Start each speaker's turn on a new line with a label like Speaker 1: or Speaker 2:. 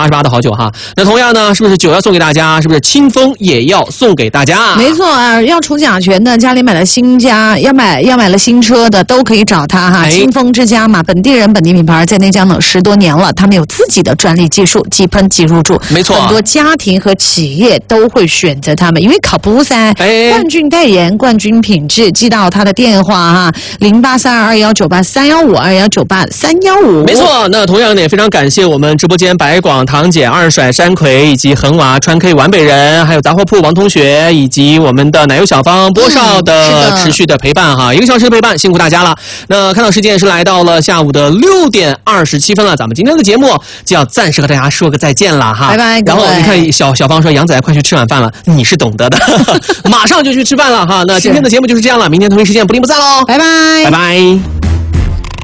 Speaker 1: 88的好酒哈。那同样呢，是不是酒要送给大家？是不是清风也要送给大家？
Speaker 2: 没错啊，要除甲醛的，家里买了新家，要买了新车的，都可以找他哈。清风之家嘛，本地人本地品牌，在内江等10多年了，他们有自己的专利技术，即喷即入驻。
Speaker 1: 没错，
Speaker 2: 很多家庭和企业都会选择他们，因为靠谱噻。冠军代言，冠军品质，记到他的电话哈，0832198315，21983115。
Speaker 1: 没错，那同样呢，也非常感谢我们直播间白广堂姐、二甩山葵以及恒娃川 K 皖北人，还有杂货铺王同学，以及我们的奶油小方波少的持续的陪伴哈，1个小时的陪伴，辛苦大家了。那看到时间是来到了下午的6点27分了，咱们今天的节目就要暂时和大家说个再见了哈，
Speaker 2: 拜拜。
Speaker 1: 然后你看小方说杨仔快去吃晚饭了，你是懂得的，马上就去吃饭了哈。那今天的节目就是这样了，明天同一时间不见不散喽，
Speaker 2: 拜拜，
Speaker 1: 拜拜。